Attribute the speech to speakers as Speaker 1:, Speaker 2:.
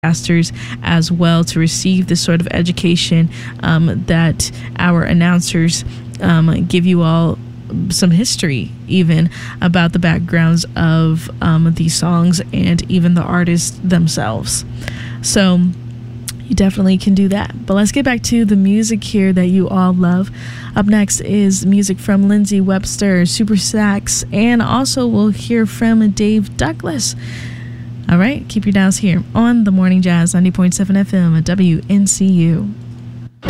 Speaker 1: broadcasters as well to receive this sort of education that our announcers give you all some history even about the backgrounds of these songs and even the artists themselves. So you definitely can do that. But let's get back to the music here that you all love. Up next is music from Lindsey Webster, Super Sax, and also we'll hear from Dave Douglas. All right, keep your dials here on the Morning Jazz 90.7 FM at WNCU.